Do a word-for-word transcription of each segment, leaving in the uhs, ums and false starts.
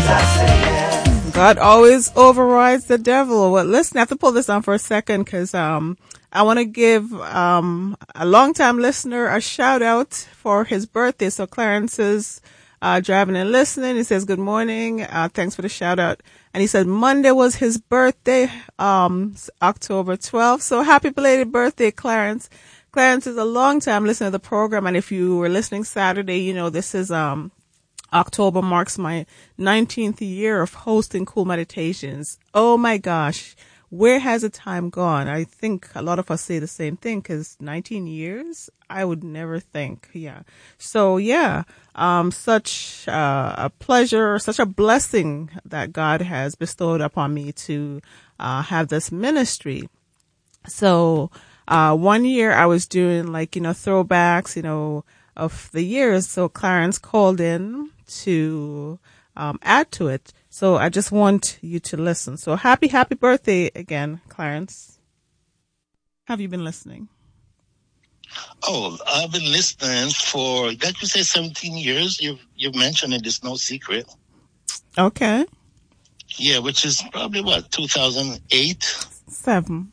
God always overrides the devil. Well, listen, I have to pull this on for a second because um, I want to give um, a longtime listener a shout out for his birthday. So Clarence is uh, driving and listening. He says, good morning. Uh, thanks for the shout out. And he said Monday was his birthday, um, October twelfth. So happy belated birthday, Clarence. Clarence is a longtime listener to the program. And if you were listening Saturday, you know, this is um, October marks my nineteenth year of hosting Cool Meditations. Oh my gosh. Where has the time gone? I think a lot of us say the same thing because nineteen years, I would never think. Yeah. So yeah, um, such uh, a pleasure, such a blessing that God has bestowed upon me to uh, have this ministry. So uh, one year I was doing like, you know, throwbacks, you know, of the years. So Clarence called in to um, add to it. So I just want you to listen. So happy, happy birthday again, Clarence. Have you been listening? Oh, I've been listening for, did you say seventeen years? You've, you've mentioned it, it's no secret. Okay. Yeah, which is probably what, two thousand eight? Seven.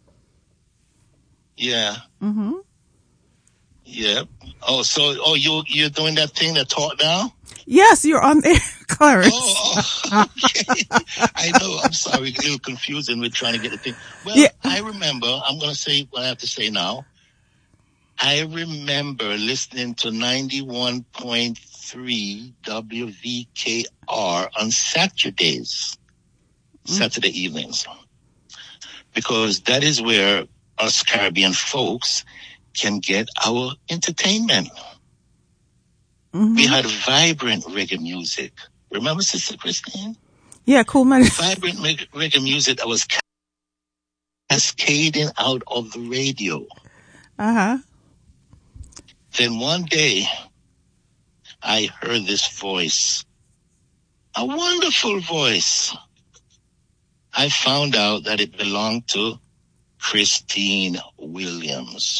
Yeah. Mm-hmm. Yeah. Oh, so, oh, you, you're doing that thing, that talk now? Yes, you're on there, Clarence. Oh, oh, okay. I know. I'm sorry. A little confusing with trying to get the thing. Well, Yeah. I remember, I'm going to say what I have to say now. I remember listening to ninety-one point three W V K R on Saturdays, mm. Saturday evenings, because that is where us Caribbean folks can get our entertainment. Mm-hmm. We had vibrant reggae music. Remember, Sister Christine? Yeah, cool, man. Vibrant reggae music that was cascading out of the radio. Uh-huh. Then one day, I heard this voice. A wonderful voice. I found out that it belonged to Christine Williams.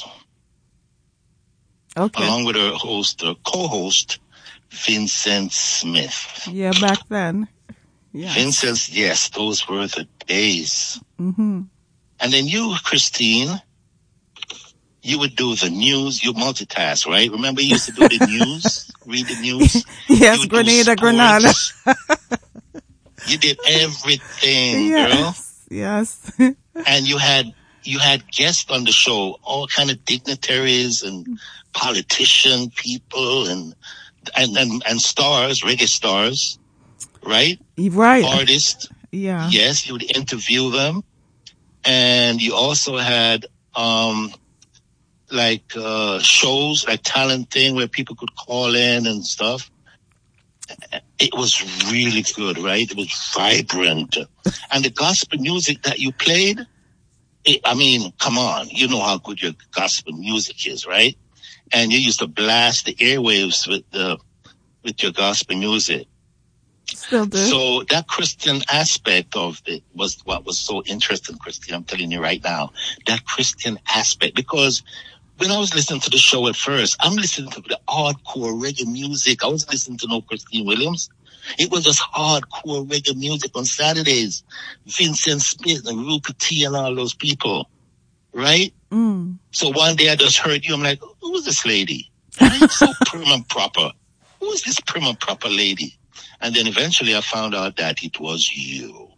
Okay. Along with her host, her co-host, Vincent Smith. Yeah, back then. Yeah. Vincent, yes, those were the days. Mm-hmm. And then you, Christine, you would do the news. You multitask, right? Remember you used to do the news? Read the news? Yes, Grenada, Grenada. You did everything, yes, girl. Yes. And you had you had guests on the show, all kind of dignitaries and politician people and and and, and stars, reggae stars, right? Right. Artists. Yeah. Yes, you would interview them. And you also had um like uh shows, like talent thing where people could call in and stuff. It was really good, right? It was vibrant. And the gospel music that you played, it, I mean, come on, you know how good your gospel music is, right? And you used to blast the airwaves with the with your gospel music. Still do. So that Christian aspect of it was what was so interesting, Christine. I'm telling you right now, that Christian aspect, because when I was listening to the show at first, I'm listening to the hardcore reggae music. I wasn't listening to no Christine Williams. It was just hardcore reggae music on Saturdays. Vincent Smith and Ruka T and all those people, right? Mm. So one day I just heard you. I'm like, who is this lady? Right? So prim and proper. Who is this prim and proper lady? And then eventually I found out that it was you.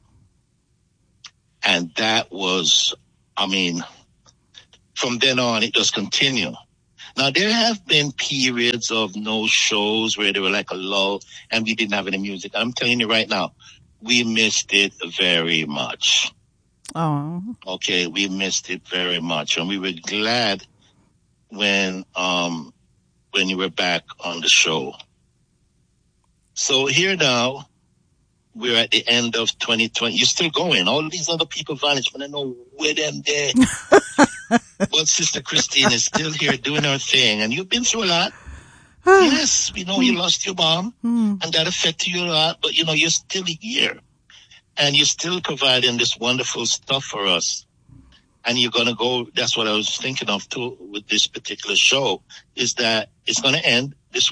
And that was, I mean, from then on, it just continued. Now, there have been periods of no shows where there were like a lull and we didn't have any music. I'm telling you right now, we missed it very much. Oh. Okay, we missed it very much. And we were glad when, um, when you were back on the show. So here now, we're at the end of twenty twenty. You're still going. All these other people vanished, but I know where them there. But Sister Christine is still here doing her thing. And you've been through a lot. Yes, we know you lost your mom. Mm. And that affected you a lot. But, you know, you're still here. And you're still providing this wonderful stuff for us. And you're going to go, that's what I was thinking of too with this particular show, is that it's going to end this week,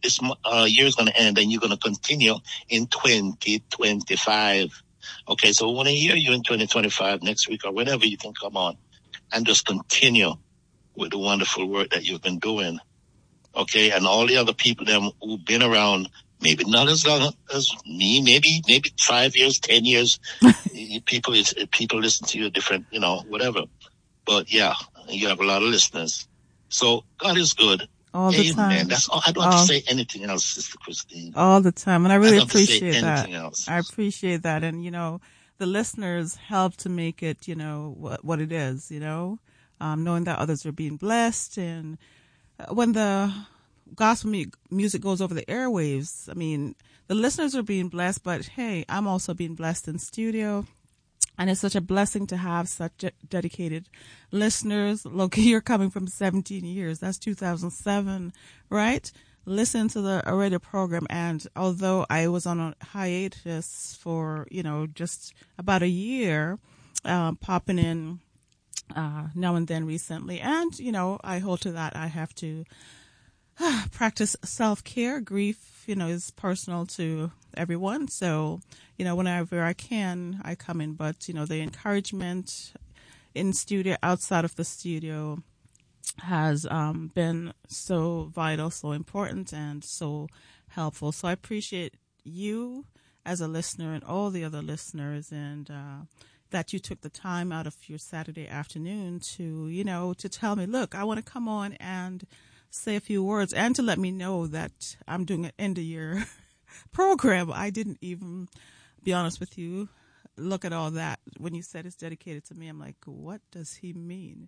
this uh, year is going to end and you're going to continue in twenty twenty-five. Okay, so we want to hear you in twenty twenty-five next week or whenever you can come on and just continue with the wonderful work that you've been doing. Okay, and all the other people them who've been around, maybe not as long as me, maybe maybe five years, ten years. people people listen to you different, you know, whatever. But yeah, you have a lot of listeners. So God is good. All the Amen. time. That's all. I don't have all, to say anything else, Sister Christine. All the time. And I really I don't appreciate have to say that. anything else. I appreciate that. And, you know, the listeners help to make it, you know, what, what it is, you know, um, knowing that others are being blessed. And when the gospel mu- music goes over the airwaves, I mean, the listeners are being blessed, but hey, I'm also being blessed in studio. And it's such a blessing to have such de- dedicated listeners. Look, you're coming from seventeen years. That's two thousand seven, right? Listen to the radio program. And although I was on a hiatus for, you know, just about a year, um, popping in uh, now and then recently. And, you know, I hold to that. I have to uh, practice self-care. Grief, you know, is personal to everyone. So, you know, whenever I can, I come in. But, you know, the encouragement in studio, outside of the studio, has um, been so vital, so important, and so helpful. So I appreciate you as a listener and all the other listeners, and uh, that you took the time out of your Saturday afternoon to, you know, to tell me, look, I want to come on and say a few words, and to let me know that I'm doing an end-of-year program. I didn't even, be honest with you, look at all that. When you said it's dedicated to me, I'm like, what does he mean?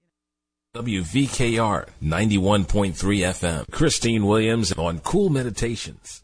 W V K R ninety-one point three F M. Christine Williams on Cool Meditations.